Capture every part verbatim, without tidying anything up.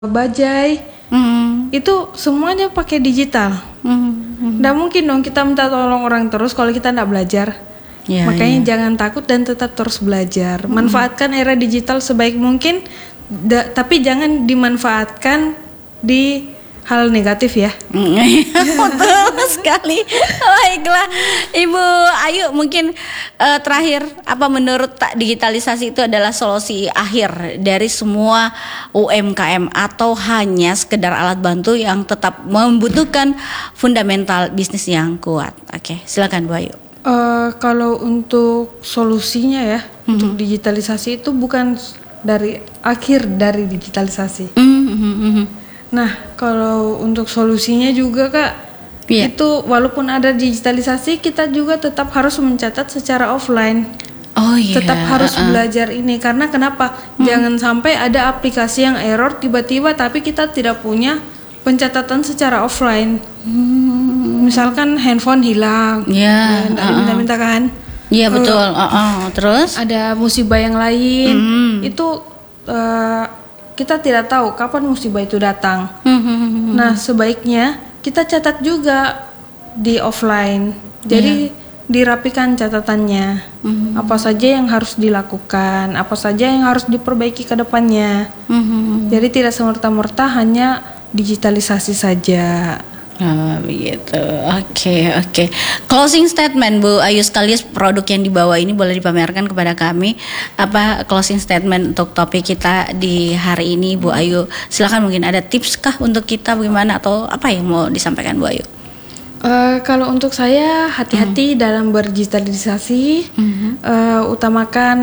Bajai, Hmm. itu semuanya pakai digital. Hmm. Nggak mungkin dong kita minta tolong orang terus kalau kita nggak belajar. Ya, Makanya ya. jangan takut dan tetap terus belajar. Manfaatkan era digital sebaik mungkin, da- tapi jangan dimanfaatkan di hal negatif ya. Betul sekali. Baiklah, Ibu Ayu, mungkin eh, terakhir, apa menurut tak digitalisasi itu adalah solusi akhir dari semua U M K M atau hanya sekedar alat bantu yang tetap membutuhkan fundamental bisnis yang kuat? Oke, silakan Bu Ayu. Eh, kalau untuk solusinya ya, untuk digitalisasi itu bukan dari akhir dari digitalisasi. Mm-hmm. Nah, kalau untuk solusinya juga Kak, Iya. itu walaupun ada digitalisasi, kita juga tetap harus mencatat secara offline. Oh iya. Tetap harus uh-uh. belajar ini karena kenapa? Jangan sampai ada aplikasi yang error tiba-tiba tapi kita tidak punya pencatatan secara offline. Hmm. Misalkan handphone hilang, Ya, nggak uh-uh. diminta-minta kan? Iya betul. Eh, uh-uh. Terus? Ada musibah yang lain, Hmm. itu eh, kita tidak tahu kapan musibah itu datang. Hmm. Nah, sebaiknya kita catat juga di offline. Jadi dirapikan catatannya. Mhm. Apa saja yang harus dilakukan, apa saja yang harus diperbaiki ke depannya. Hmm. Jadi tidak semerta-merta hanya digitalisasi saja. Oh, begitu. Oke, oke. Closing statement Bu Ayu, sekaligus produk yang dibawa ini boleh dipamerkan kepada kami. Apa closing statement untuk topik kita di hari ini Bu Ayu? Silakan, mungkin ada tips kah untuk kita bagaimana atau apa yang mau disampaikan Bu Ayu? Eh, kalau untuk saya hati-hati dalam berdigitalisasi, eh, utamakan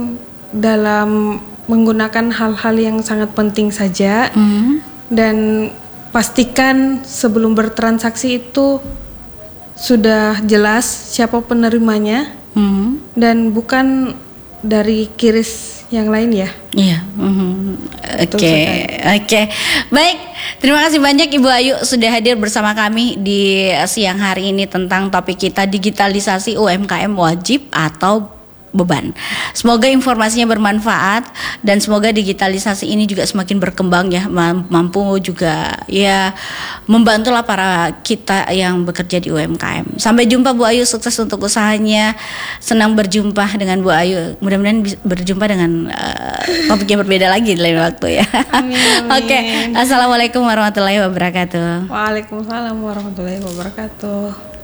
dalam menggunakan hal-hal yang sangat penting saja, Hmm. dan pastikan sebelum bertransaksi itu sudah jelas siapa penerimanya Hmm. dan bukan dari kiris yang lain ya. Iya. Mhm. Betul Oke, sekali. oke. Baik, terima kasih banyak Ibu Ayu sudah hadir bersama kami di siang hari ini tentang topik kita digitalisasi U M K M wajib atau beban. Semoga informasinya bermanfaat dan semoga digitalisasi ini juga semakin berkembang ya, mampu juga ya membantulah para kita yang bekerja di U M K M. Sampai jumpa Bu Ayu, sukses untuk usahanya. Senang berjumpa dengan Bu Ayu. Mudah-mudahan bisa berjumpa dengan uh, topik yang berbeda lagi di lain waktu ya. Amin, amin. Oke, Assalamualaikum warahmatullahi wabarakatuh. Waalaikumsalam warahmatullahi wabarakatuh.